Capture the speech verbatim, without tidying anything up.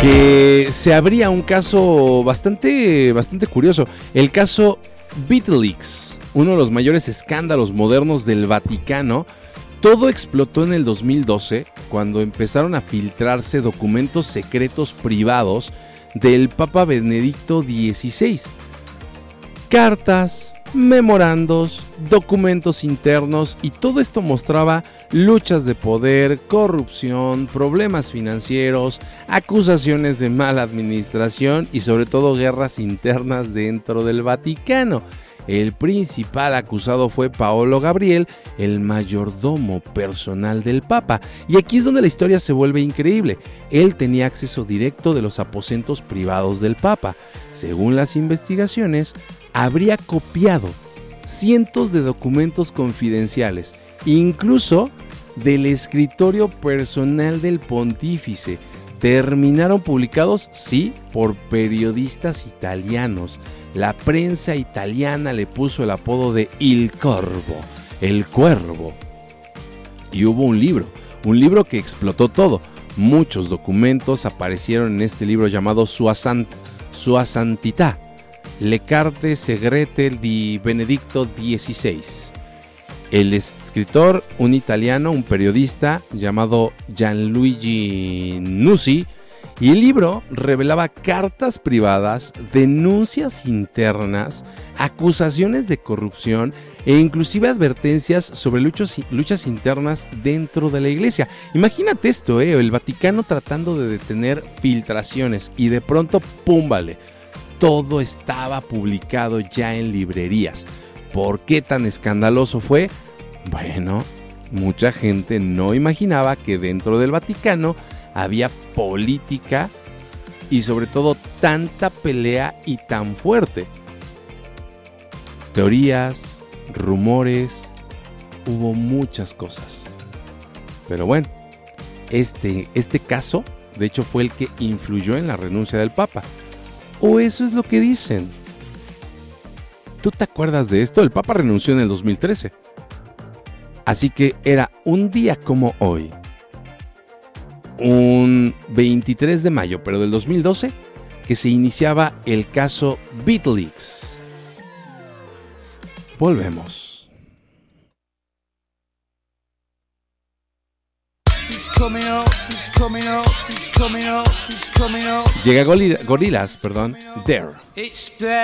que se abría un caso bastante, bastante curioso, el caso BitLeaks, uno de los mayores escándalos modernos del Vaticano. Todo explotó en el dos mil doce, cuando empezaron a filtrarse documentos secretos privados del Papa Benedicto dieciséis. Cartas, memorandos, documentos internos, y todo esto mostraba luchas de poder, corrupción, problemas financieros, acusaciones de mala administración y sobre todo guerras internas dentro del Vaticano. El principal acusado fue Paolo Gabriel, el mayordomo personal del Papa. Y aquí es donde la historia se vuelve increíble. Él tenía acceso directo de los aposentos privados del Papa. Según las investigaciones, habría copiado cientos de documentos confidenciales, incluso del escritorio personal del pontífice. Terminaron publicados, sí, por periodistas italianos. La prensa italiana le puso el apodo de Il Corvo, el cuervo. Y hubo un libro, un libro que explotó todo. Muchos documentos aparecieron en este libro llamado Sua, Sant- Sua Santità, Le Carte Segrete di Benedicto dieciséis. El escritor, un italiano, un periodista llamado Gianluigi Nusi, y el libro revelaba cartas privadas, denuncias internas, acusaciones de corrupción e inclusive advertencias sobre luchos, luchas internas dentro de la iglesia. Imagínate esto, ¿eh? El Vaticano tratando de detener filtraciones y de pronto, ¡pum! Vale, todo estaba publicado ya en librerías. ¿Por qué tan escandaloso fue? Bueno, mucha gente no imaginaba que dentro del Vaticano había política y sobre todo tanta pelea y tan fuerte. Teorías, rumores, hubo muchas cosas. Pero bueno, este, este caso de hecho fue el que influyó en la renuncia del Papa. O eso es lo que dicen. ¿Tú te acuerdas de esto? El Papa renunció en el dos mil trece. Así que era un día como hoy, un veintitrés de mayo, pero del dos mil doce, que se iniciaba el caso BitLeaks. Volvemos. Llega Gorillaz, perdón, Dare.